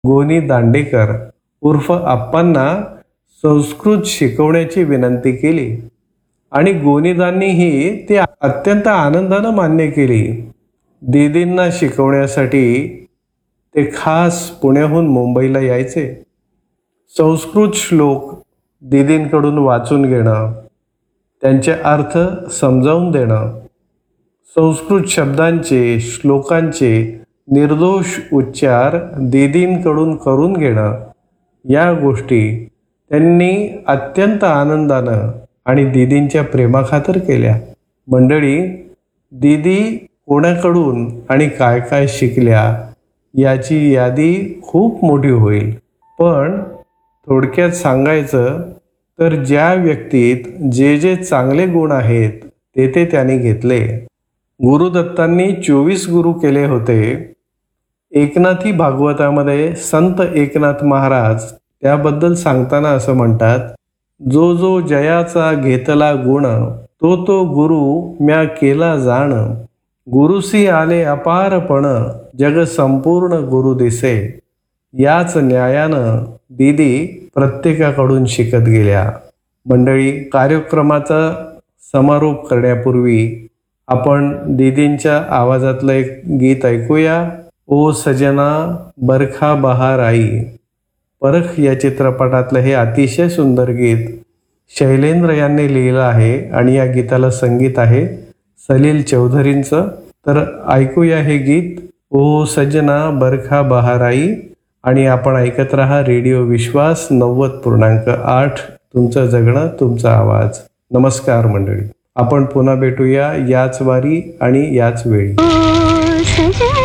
गोनी दांडेकर उर्फ आप्पांना संस्कृत शिकवण्याची विनंती केली आणि गोनीदांनीही ती अत्यंत आनंदानं मान्य केली. दीदींना शिकवण्यासाठी ते खास पुण्याहून मुंबईला यायचे. संस्कृत श्लोक दीदींकडून वाचून घेणं, त्यांचे अर्थ समजावून देणं, संस्कृत शब्दांचे श्लोकांचे निर्दोष उच्चार दीदींकडून करून घेणं, या गोष्टी त्यांनी अत्यंत आनंदानं आणि दीदींच्या प्रेमाखातर केल्या. मंडळी, दीदी कोणाकडून आणि काय काय शिकल्या याची यादी खूप मोठी होईल, पण थोडक्यात सांगायचं तर ज्या व्यक्तीत जे जे चांगले गुण आहेत ते त्यांनी घेतले. गुरुदत्तांनी 24 गुरु केले होते. एकनाथी भागवतामध्ये संत एकनाथ महाराज त्याबद्दल सांगताना असं म्हणतात, जो जो जयाचा घेतला गुण, तो तो गुरु म्या केला जाण. गुरुसी आले अपारपण, जग संपूर्ण गुरु दिसे. याच न्यायानं दीदी प्रत्येकाकडून शिकत गेल्या. मंडळी, कार्यक्रमाचा समारोप करण्यापूर्वी आपण दीदींच्या आवाजातलं एक गीत ऐकूया. ओ सजना बरखा बहार आई. परख या चित्रपटातलं हे अतिशय सुंदर गीत शैलेंद्र यांनी लिहिलं आहे आणि या गीताला संगीत आहे सलील चौधरींचं. तर ऐकूया हे गीत, ओ सजना बरखा बहार आई. आणि आपण ऐकत रहा रेडिओ विश्वास 90.8, तुमचं जगणं तुमचा आवाज. नमस्कार मंडळी, आपण पुन्हा भेटूया याच वारी आणि याच वेळी.